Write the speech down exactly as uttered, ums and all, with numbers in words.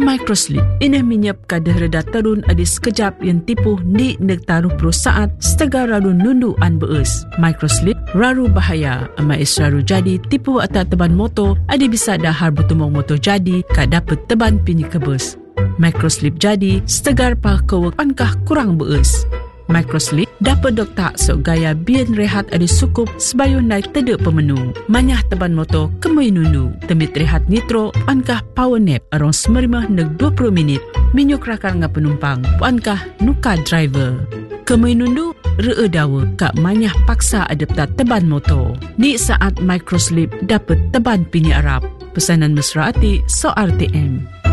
Microslip ini menyap kadar reda terun adi sekejap yang tipu di nektaruh perusahaan setengah raru nundu an beus. Microslip raru bahaya ama israru jadi tipu atau teban motor adi bisa dahar bertumong motor jadi kak dapat teban pini kebus. Microslip jadi setegar pa kewek ankah kurang beus. Microslip dapat doktak sok gaya bian rehat adi sukup sebayun naik tedek pemenung. Manyah teban motor kemui nundu. Temit rehat nitro ankah power nap arong semerimah neg dua puluh minit. Minyuk rakar nga penumpang ankah nuka driver. Kemui nundu ree dawa kak manyah paksa adapta teban motor. Di saat Microslip dapat teban pini Arab. Pesanan mesra ati so R T M.